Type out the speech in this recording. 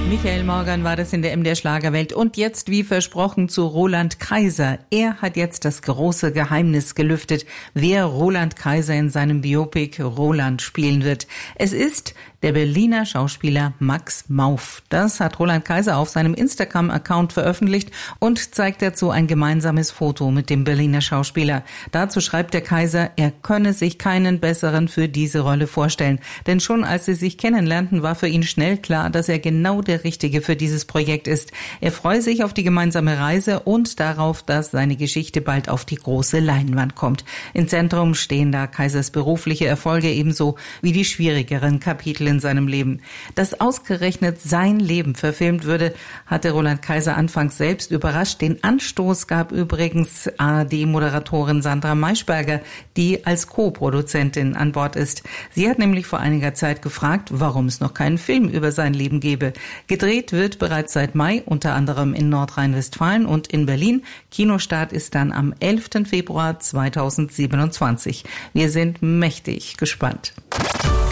Michael Morgan war das in der MDR Schlagerwelt. Und jetzt, wie versprochen, zu Roland Kaiser. Er hat jetzt das große Geheimnis gelüftet, wer Roland Kaiser in seinem Biopic Roland spielen wird. Es ist der Berliner Schauspieler Max Mauff. Das hat Roland Kaiser auf seinem Instagram-Account veröffentlicht und zeigt dazu ein gemeinsames Foto mit dem Berliner Schauspieler. Dazu schreibt der Kaiser, er könne sich keinen besseren für diese Rolle vorstellen. Denn schon als sie sich kennenlernten, war für ihn schnell klar, dass er genau der Richtige für dieses Projekt ist. Er freue sich auf die gemeinsame Reise und darauf, dass seine Geschichte bald auf die große Leinwand kommt. Im Zentrum stehen da Kaisers berufliche Erfolge ebenso wie die schwierigeren Kapitel in seinem Leben. Dass ausgerechnet sein Leben verfilmt würde, hatte Roland Kaiser anfangs selbst überrascht. Den Anstoß gab übrigens ARD-Moderatorin Sandra Maischberger, die als Co-Produzentin an Bord ist. Sie hat nämlich vor einiger Zeit gefragt, warum es noch keinen Film über sein Leben gebe. Gedreht wird bereits seit Mai, unter anderem in Nordrhein-Westfalen und in Berlin. Kinostart ist dann am 11. Februar 2027. Wir sind mächtig gespannt.